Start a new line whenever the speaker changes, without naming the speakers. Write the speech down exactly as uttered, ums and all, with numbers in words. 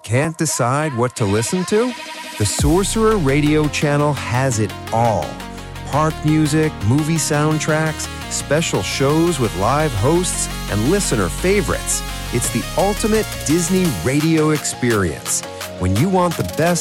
Can't decide what to listen to? The Sorcerer Radio Channel has it all. Park music, movie soundtracks, special shows with live hosts, and listener favorites. It's the ultimate Disney radio experience. When you want the best